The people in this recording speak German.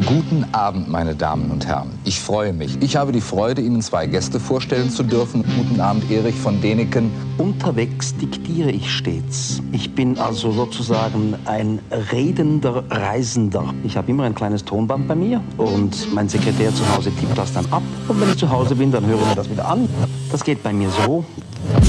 Guten Abend, meine Damen und Herren. Ich freue mich. Ich habe die Freude, Ihnen zwei Gäste vorstellen zu dürfen. Guten Abend, Erich von Däniken. Unterwegs diktiere ich stets. Ich bin also sozusagen ein redender Reisender. Ich habe immer ein kleines Tonband bei mir und mein Sekretär zu Hause tippt das dann ab. Und wenn ich zu Hause bin, dann höre ich mir das wieder an. Das geht bei mir so.